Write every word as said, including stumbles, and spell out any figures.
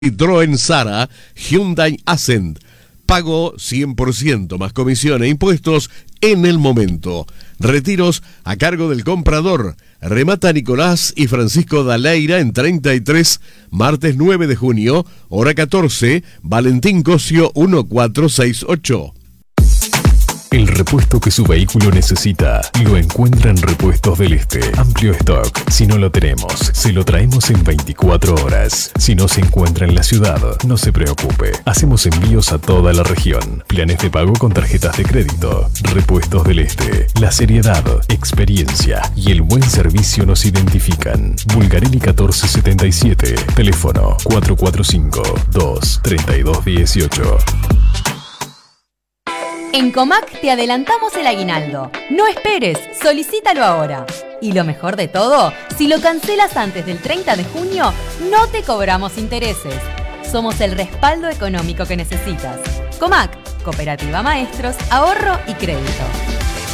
Citroën Sara, Hyundai Accent. Pago cien por ciento más comisión e impuestos en el momento. Retiros a cargo del comprador. Remata Nicolás y Francisco Daleira en treinta y tres, martes nueve de junio, hora catorce, Valentín Cosio mil cuatrocientos sesenta y ocho. El repuesto que su vehículo necesita lo encuentra en Repuestos del Este. Amplio stock. Si no lo tenemos, se lo traemos en veinticuatro horas. Si no se encuentra en la ciudad, no se preocupe. Hacemos envíos a toda la región. Planes de pago con tarjetas de crédito. Repuestos del Este. La seriedad, experiencia y el buen servicio nos identifican. Bulgarelli catorce setenta y siete. Teléfono cuatro cuatro cinco, dos tres dos uno ocho. En Comac te adelantamos el aguinaldo. No esperes, solicítalo ahora. Y lo mejor de todo, si lo cancelas antes del treinta de junio, no te cobramos intereses. Somos el respaldo económico que necesitas. Comac, Cooperativa Maestros, Ahorro y Crédito.